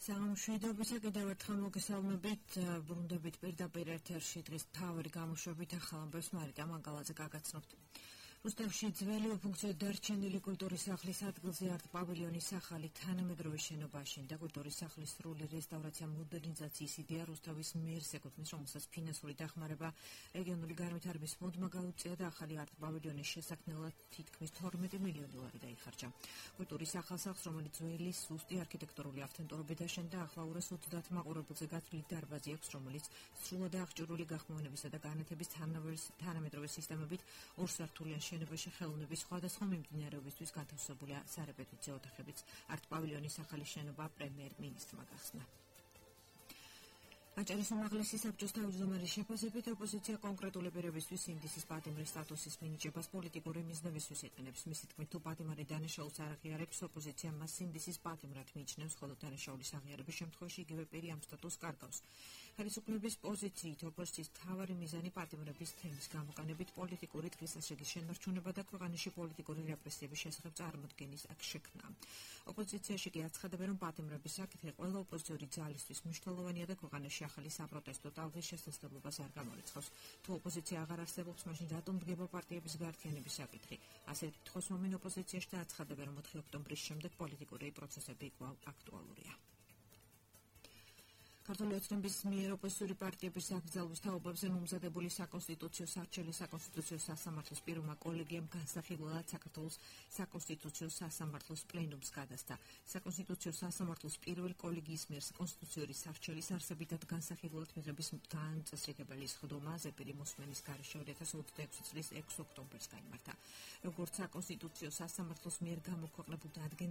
სამშვიდობისა კიდევ ერთხელ მოგესალმებით, ბრუნდებით პირდაპირ ეთერში დღის მთავარი გამოშვებით ახალ ამბებს მარიკა მანგალაძე გაგაცნობთ. რუსთავში ძველი უფუნქციოდ დარჩენილი კულტურის სახლის ადგილზე არტ-პავილიონის ახალი თანამედროვე შენობა აშენდა. კულტურის სახლის სრული რესტავრაცია მოდერნიზაციის იდეა რუსთავის მერს ეკუთვნის, რომელსაც ფინანსური დახმარება რეგიონული განვითარების ფონდმა გაუწია და ახალი არტ-პავილიონის შესაქმნელად თითქმის 12 მილიონი ლარი დაიხარჯა. კულტურის ახალ სახლს, რომელიც ძველი სუსტი არქიტექტურული ავთენტურობით აშენდა, ახლა 220 მაყურებელზე გათვლილი დარბაზი აქვს, რომელიც სრულად აღჭურვილი გახმოვანებისა და განათების თანამედროვე სისტემებით ორსართულიან შენობაში ხელოვნების სხვადასხვა მიმდინარეობისთვის განთავსებულია სარეპეტიციო ოთახებიც. არტ-პავილიონის ახალი შენობა პრემიერ-მინისტრმა გახსნა. აჭარის უმაღლესი საბჭოს თავმჯდომარის შეფასებით ოპოზიცია კონკრეტული პირებისთვის ინდისის პატიმრის სტატუსის მინიჭებას პოლიტიკური მიზნებისთვის იყენებს. მისი თქმით, თუ პატიმარი დანაშაულს არ აღიარებს, ოპოზიცია მას ინდისის პატიმრად მიიჩნევს, ხოლო დანაშაულის აღიარების შემთხვევაში იგივე პირი ამ სტატუსს კარგავს. ხელისუფლების პოზიციით ოპოზიციის მთავარი მიზანი პატიმრების თემის გამოყენებით პოლიტიკური დღესასწაულის შენარჩუნება და ქვეყანაში პოლიტიკური რეპრესიების შესახებ წარმოდგენის შექმნა. ოპოზიციაში კი აცხადებენ, რომ პატიმრების საკითხი ყველა ოპოზიციური ძალისთვის მნიშვნელოვანია და ქვეყანაში ახალი საპროტესტო ტალღის შესაძლებლობას არ გამორიცხავს. თუ ოპოზიცია აღარ არსებობს, მაშინ რატომ დგება პარტიების გაერთიანების საკითხი? ასეთ კითხვას მომენ ოპოზიციაში და აცხადებენ, რომ 4 ოქტომბრის შემდეგ პოლიტიკური პროცესები კვლავ აქტუალურია. ქართული ოცნების მიერ ოპოზიციური პარტიების აკრძალვის თაობებზე მომზადებული საკონსტიტუციო სარჩელი საკონსტიტუციო სასამართლოს პირველმა კოლეგიამ განსახილველად საქართველოს საკონსტიტუციო სასამართლოს პლენუმს გადასცა. საკონსტიტუციო სასამართლოს პირველი კოლეგიის მიერ კონსტიტუციური სარჩელის არსებითად განსახილველად მიღების განწესრიგებელი სხდომა ზეპირი მოსმენის გარეშე 2026 წლის 6 ოქტომბერს გაიმართა. როგორც საკონსტიტუციო სასამართლოს მიერ გამოქვეყნებულ და